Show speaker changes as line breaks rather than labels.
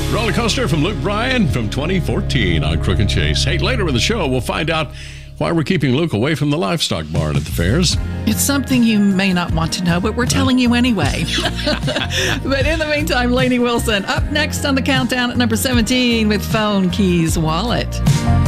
Roller Coaster from Luke Bryan from 2014 on Crook and Chase. Hey, later in the show, we'll find out why we're keeping Luke away from the livestock barn at the fairs.
It's something you may not want to know, but we're telling you anyway. But in the meantime, Lainey Wilson up next on the countdown at number 17 with Phone Keys Wallet.